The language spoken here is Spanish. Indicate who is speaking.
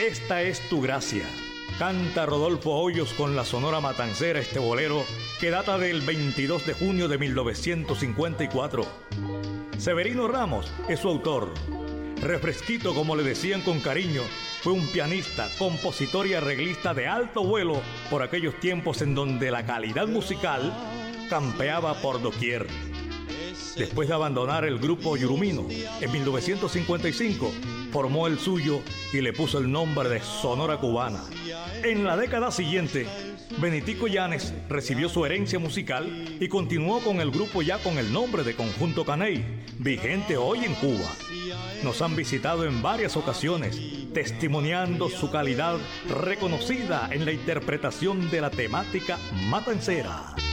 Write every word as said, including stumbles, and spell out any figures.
Speaker 1: Esta es tu gracia. Canta Rodolfo Hoyos con la Sonora Matancera este bolero que data del veintidós de junio de mil novecientos cincuenta y cuatro. Severino Ramos es su autor. Refresquito, como le decían con cariño, fue un pianista, compositor y arreglista de alto vuelo por aquellos tiempos en donde la calidad musical campeaba por doquier. Después de abandonar el grupo Yurumino en mil novecientos cincuenta y cinco, formó el suyo y le puso el nombre de Sonora Cubana. En la década siguiente, Benitico Yanes recibió su herencia musical y continuó con el grupo ya con el nombre de Conjunto Caney, vigente hoy en Cuba. Nos han visitado en varias ocasiones, testimoniando su calidad reconocida en la interpretación de la temática matancera.